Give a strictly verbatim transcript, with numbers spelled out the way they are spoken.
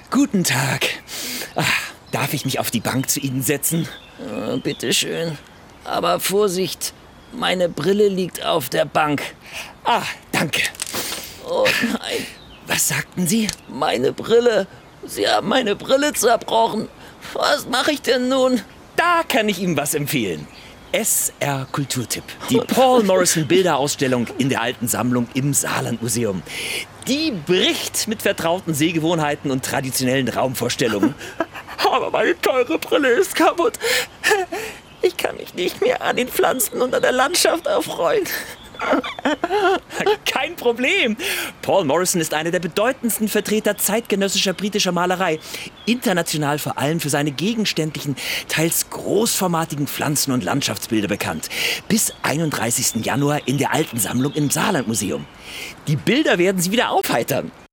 Guten Tag. Ach, darf ich mich auf die Bank zu Ihnen setzen? Äh, bitteschön. Aber Vorsicht, meine Brille liegt auf der Bank. Ah, danke. Oh nein, Was sagten Sie? meine Brille. Sie haben meine Brille zerbrochen. Was mache ich denn nun? Da kann ich Ihnen was empfehlen. S R Kulturtipp. Die Paul Morrison Bilderausstellung in der alten Sammlung im Saarlandmuseum. Die bricht mit vertrauten Sehgewohnheiten und traditionellen Raumvorstellungen. Aber meine teure Brille ist kaputt. Ich kann mich nicht mehr an den Pflanzen und an der Landschaft erfreuen. Kein Problem. Paul Morrison ist einer der bedeutendsten Vertreter zeitgenössischer britischer Malerei. International vor allem für seine gegenständlichen, teils großformatigen Pflanzen- und Landschaftsbilder bekannt. Bis einunddreißigsten Januar in der alten Sammlung im Saarlandmuseum. Die Bilder werden Sie wieder aufheitern.